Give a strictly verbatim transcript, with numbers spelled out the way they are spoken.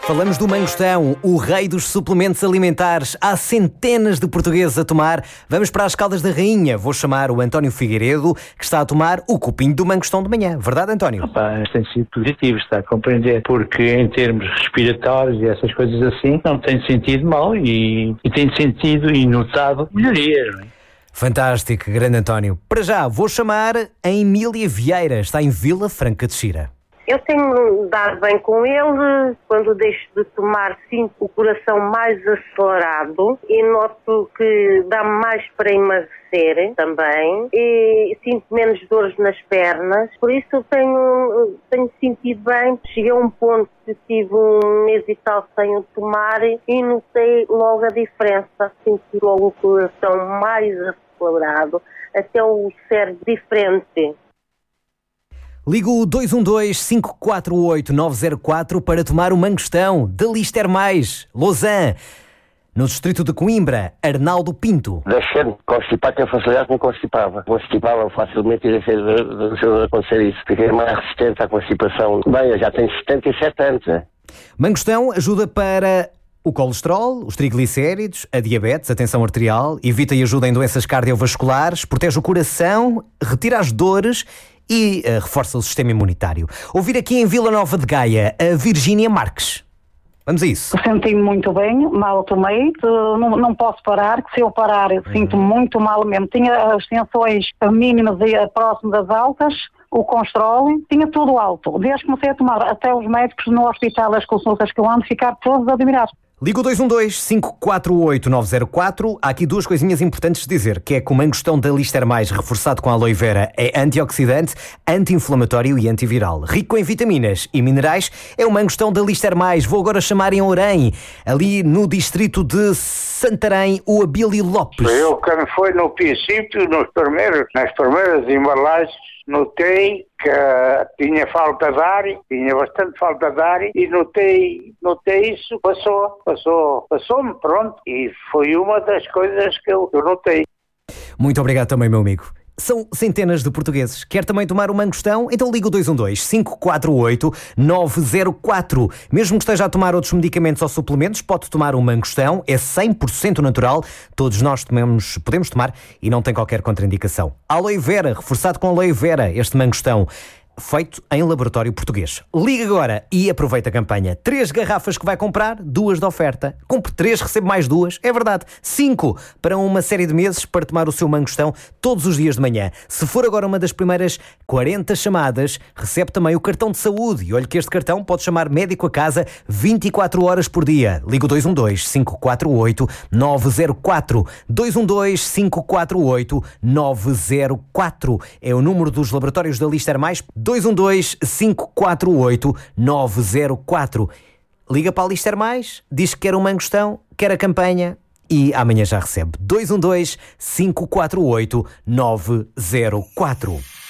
Falamos do mangostão, o rei dos suplementos alimentares. Há centenas de portugueses a tomar. Vamos para as Caldas da Rainha. Vou chamar o António Figueiredo, que está a tomar o copinho do mangostão de manhã. Verdade, António? Opa, tem sido positivo, está a compreender, porque em termos respiratórios e essas coisas assim, não tem sentido mal e, e tem sentido e notado melhorias, não é? Fantástico, grande António. Para já, vou chamar a Emília Vieira. Está em Vila Franca de Xira. Eu tenho dado bem com ele. Quando deixo de tomar, sinto o coração mais acelerado e noto que dá mais para emagrecer também e sinto menos dores nas pernas. Por isso eu tenho, tenho sentido bem. Cheguei a um ponto que tive um mês e tal sem o tomar e notei logo a diferença. Senti logo o coração mais acelerado, até o cérebro diferente. Ligo o dois um dois, cinco quatro oito, nove zero quatro para tomar o mangostão da Lister Mais, Lausanne. No distrito de Coimbra, Arnaldo Pinto. Deixei-me constipar, tenho facilidade que me constipava. Constipava facilmente e deixei de, de, de acontecer isso. Fiquei mais resistente à constipação. Bem, eu já tenho setenta e sete anos. Né? Mangostão ajuda para o colesterol, os triglicéridos, a diabetes, a tensão arterial, evita e ajuda em doenças cardiovasculares, protege o coração, retira as dores e uh, reforça o sistema imunitário. Ouvir aqui em Vila Nova de Gaia a Virgínia Marques. Vamos a isso. Senti-me muito bem, mal tomei, não, não posso parar, que se eu parar eu sinto uhum. muito mal mesmo. Tinha as tensões mínimas e próximas das altas, o colesterol, tinha tudo alto. Desde que comecei a tomar, até os médicos no hospital, as consultas que eu ando, ficaram todos admirados. Liga o dois um dois, cinco quatro oito, nove zero quatro. Há aqui duas coisinhas importantes de dizer, que é que o mangostão da Lister Mais, reforçado com a aloe vera, é antioxidante, anti-inflamatório e antiviral. Rico em vitaminas e minerais, é o mangostão da Lister Mais. Vou agora chamar em Orém, ali no distrito de Santarém, o Abílio Lopes. Eu, quando foi no princípio, nos primeiros, nas primeiras embalagens, notei que tinha falta de ar, tinha bastante falta de ar e notei, notei isso, passou, passou, passou-me, pronto, e foi uma das coisas que eu, eu notei. Muito obrigado também, meu amigo. São centenas de portugueses. Quer também tomar o mangostão? Então liga o dois um dois, cinco quatro oito, nove zero quatro. Mesmo que esteja a tomar outros medicamentos ou suplementos, pode tomar o mangostão. É cem por cento natural. Todos nós tomamos, podemos tomar e não tem qualquer contraindicação. Aloe vera, reforçado com aloe vera, este mangostão. Feito em laboratório português. Liga agora e aproveita a campanha. Três garrafas que vai comprar, duas de oferta. Compre três, recebe mais duas. É verdade. Cinco para uma série de meses para tomar o seu mangostão todos os dias de manhã. Se for agora uma das primeiras quarenta chamadas, recebe também o cartão de saúde. E olhe que este cartão pode chamar médico a casa vinte e quatro horas por dia. Liga o dois um dois, cinco quatro oito, nove zero quatro. dois um dois, cinco quatro oito, nove zero quatro. É o número dos laboratórios da Lister Mais. dois um dois, cinco quatro oito, nove zero quatro. Liga para a Lister Mais, diz que quer um mangostão, quer a campanha e amanhã já recebe. dois um dois, cinco quatro oito, nove zero quatro.